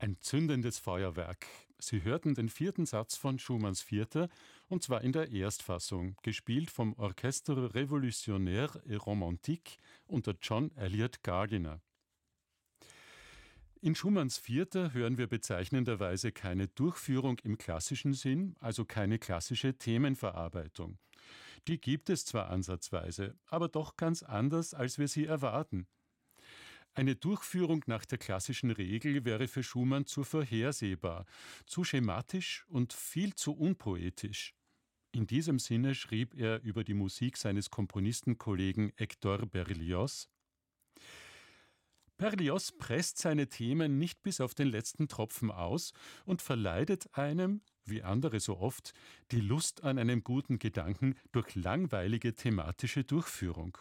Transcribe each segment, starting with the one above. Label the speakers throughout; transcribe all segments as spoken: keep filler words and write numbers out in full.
Speaker 1: Ein zündendes Feuerwerk. Sie hörten den vierten Satz von Schumanns Vierter, und zwar in der Erstfassung, gespielt vom Orchestre Révolutionnaire et Romantique unter John Eliot Gardiner. In Schumanns Vierter hören wir bezeichnenderweise keine Durchführung im klassischen Sinn, also keine klassische Themenverarbeitung. Die gibt es zwar ansatzweise, aber doch ganz anders, als wir sie erwarten. Eine Durchführung nach der klassischen Regel wäre für Schumann zu vorhersehbar, zu schematisch und viel zu unpoetisch. In diesem Sinne schrieb er über die Musik seines Komponistenkollegen Hector Berlioz: Berlioz presst seine Themen nicht bis auf den letzten Tropfen aus und verleidet einem, wie andere so oft, die Lust an einem guten Gedanken durch langweilige thematische Durchführung.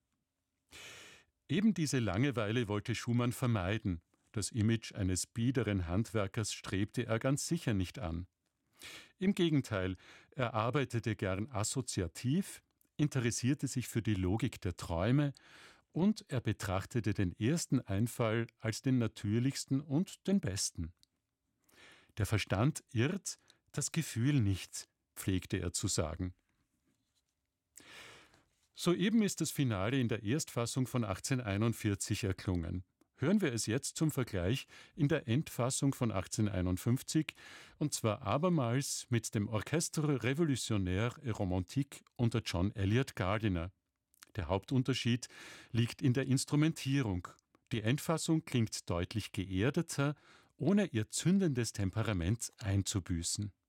Speaker 1: Eben diese Langeweile wollte Schumann vermeiden. Das Image eines biederen Handwerkers strebte er ganz sicher nicht an. Im Gegenteil, er arbeitete gern assoziativ, interessierte sich für die Logik der Träume und er betrachtete den ersten Einfall als den natürlichsten und den besten. Der Verstand irrt, das Gefühl nicht, pflegte er zu sagen. Soeben ist das Finale in der Erstfassung von achtzehnhunderteinundvierzig erklungen. Hören wir es jetzt zum Vergleich in der Endfassung von achtzehnhunderteinundfünfzig, und zwar abermals mit dem Orchestre Révolutionnaire et Romantique unter John Eliot Gardiner. Der Hauptunterschied liegt in der Instrumentierung. Die Endfassung klingt deutlich geerdeter, ohne ihr zündendes Temperament einzubüßen.